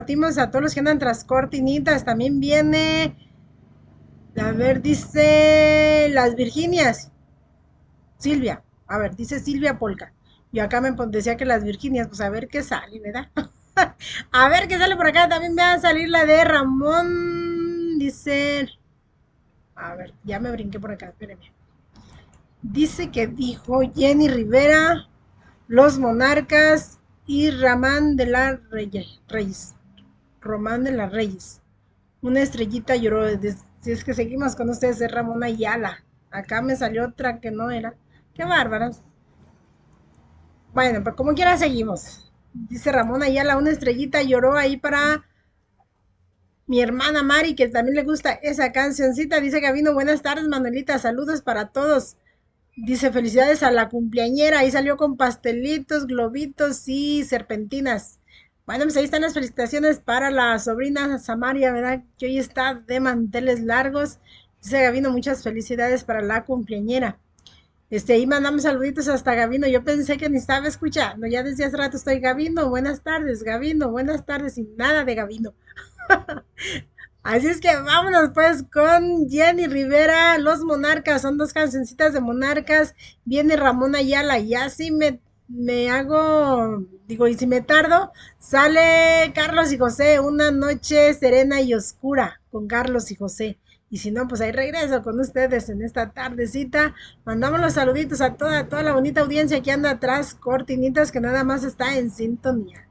Compartimos a todos los que andan tras cortinitas. También viene, a ver, dice las Virginias. Silvia, a ver, dice Silvia Polka. Yo acá decía que las Virginias, pues a ver qué sale, ¿verdad? A ver qué sale por acá. También me va a salir la de Ramón. Dice, a ver, ya me brinqué por acá, espérenme. Dice que dijo Jenny Rivera, Los Monarcas y Ramán de la Reyes. Román de las Reyes. Una estrellita lloró. Si es que seguimos con ustedes, es Ramón Ayala. Acá me salió otra que no era. Qué bárbaras. Bueno, pero como quiera seguimos. Dice Ramón Ayala, una estrellita lloró ahí para mi hermana Mari, que también le gusta esa cancioncita. Dice Gabino, buenas tardes, Manuelita, saludos para todos. Dice, felicidades a la cumpleañera. Ahí salió con pastelitos, globitos y serpentinas. Bueno, pues ahí están las felicitaciones para la sobrina Samaria, ¿verdad? Que hoy está de manteles largos. Dice Gabino, muchas felicidades para la cumpleañera. Ahí mandamos saluditos hasta Gabino. Yo pensé que ni estaba escuchando. Ya desde hace rato estoy Gabino. Buenas tardes, Gabino. Buenas tardes y nada de Gabino. Así es que vámonos pues con Jenny Rivera, Los Monarcas, son dos cancioncitas de Monarcas, viene Ramón Ayala y así me hago, digo, y si me tardo, sale Carlos y José, Una noche serena y oscura con Carlos y José. Y si no, pues ahí regreso con ustedes en esta tardecita. Mandamos los saluditos a toda la bonita audiencia que anda atrás, cortinitas que nada más está en sintonía.